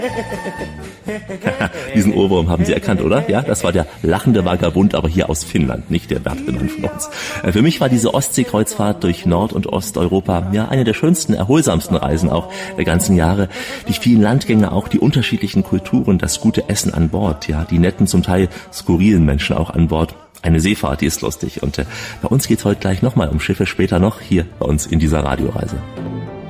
Diesen Ohrwurm haben Sie erkannt, oder? Ja, das war der lachende Vagabund, aber hier aus Finnland, nicht der Bertemann von uns. Für mich war diese Ostseekreuzfahrt durch Nord- und Osteuropa ja eine der schönsten, erholsamsten Reisen auch der ganzen Jahre. Die vielen Landgänge, auch die unterschiedlichen Kulturen, das gute Essen an Bord, ja, die netten, zum Teil skurrilen Menschen auch an Bord. Eine Seefahrt, die ist lustig. Und bei uns geht's heute gleich nochmal um Schiffe, später noch hier bei uns in dieser Radioreise.